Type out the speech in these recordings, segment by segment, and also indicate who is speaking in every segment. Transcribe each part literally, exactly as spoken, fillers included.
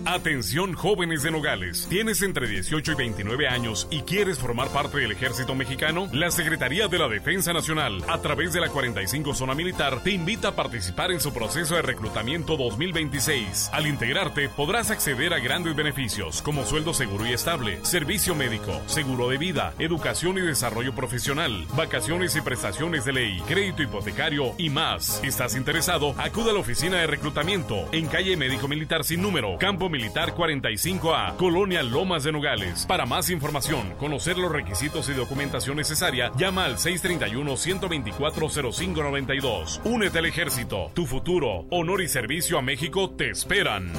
Speaker 1: Atención jóvenes de Nogales, ¿tienes entre dieciocho y veintinueve años y quieres formar parte del ejército mexicano? La Secretaría de la Defensa Nacional, a través de la cuarenta y cinco Zona Militar, te invita a participar en su proceso de reclutamiento dos mil veintiséis. Al integrarte, podrás acceder a grandes beneficios como sueldo seguro y estable, servicio médico, seguro de vida, educación y desarrollo profesional, vacaciones y prestaciones de ley, crédito hipotecario y más. ¿Estás interesado? Acude a la oficina de reclutamiento en calle Médico Militar sin número, Campo Militar cuarenta y cinco A, Colonia Lomas de Nogales. Para más información, conocer los requisitos y documentación necesaria, llama al seis tres uno, uno dos cuatro, cero cinco nueve dos. Únete al ejército. Tu futuro, honor y servicio a México te esperan.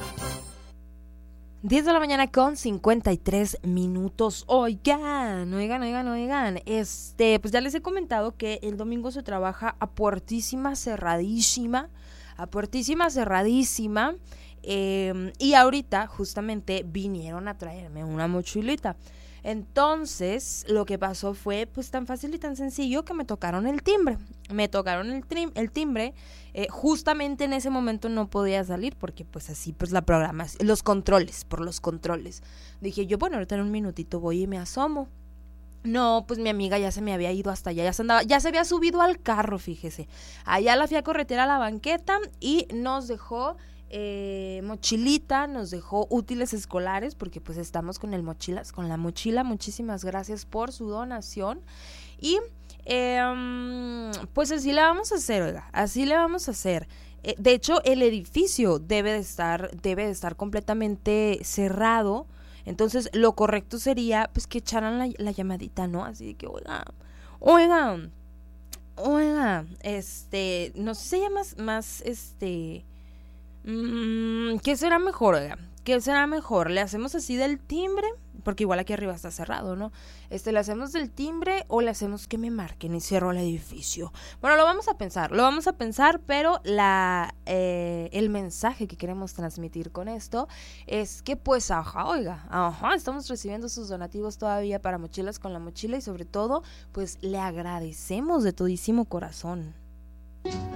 Speaker 2: diez de la mañana con cincuenta y tres minutos. Oigan, oigan, oigan, oigan. Este, pues ya les he comentado que el domingo se trabaja a puertísima cerradísima, a puertísima cerradísima. Eh, y ahorita justamente vinieron a traerme una mochilita. Entonces lo que pasó fue pues tan fácil y tan sencillo que me tocaron el timbre. Me tocaron el, trim, el timbre. Eh, justamente en ese momento no podía salir porque pues así pues la programación, los controles, por los controles. Dije yo, bueno, ahorita en un minutito voy y me asomo. No, pues mi amiga ya se me había ido hasta allá, ya se andaba, ya se había subido al carro, fíjese. Allá la fui a corretear a la banqueta y nos dejó Eh, mochilita, nos dejó útiles escolares porque pues estamos con el mochilas, con la mochila. Muchísimas gracias por su donación y eh, pues así le vamos a hacer, oiga, así le vamos a hacer. Eh, de hecho el edificio debe de estar, debe de estar completamente cerrado, entonces lo correcto sería pues que echaran la, la llamadita, ¿no? Así de que oiga, oiga, oiga, este, no sé si llama más, más este... Mm, ¿qué será mejor, oiga? ¿Qué será mejor? ¿Le hacemos así del timbre? Porque igual aquí arriba está cerrado, ¿no? Este, ¿le hacemos del timbre o le hacemos que me marquen y cierro el edificio? Bueno, lo vamos a pensar, lo vamos a pensar, pero la eh, el mensaje que queremos transmitir con esto es que pues, ajá, oiga, ajá, estamos recibiendo sus donativos todavía para Mochilas con la Mochila y sobre todo, pues le agradecemos de todísimo corazón.